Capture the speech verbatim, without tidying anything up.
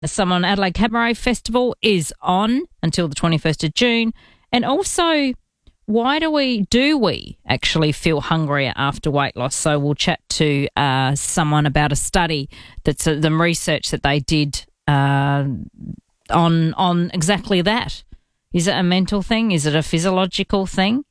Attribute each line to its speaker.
Speaker 1: The Summer Adelaide Cabaret Festival is on until the twenty-first of June. And also, why do we, do we actually feel hungrier after weight loss? So we'll chat to uh, someone about a study, that's uh, the research that they did uh, on on exactly that. Is it a mental thing? Is it a physiological thing?